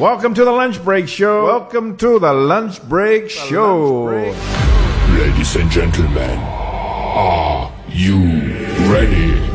Welcome to the Lunch Break Show. Welcome to the Lunch Break Show. Ladies and gentlemen, are you ready?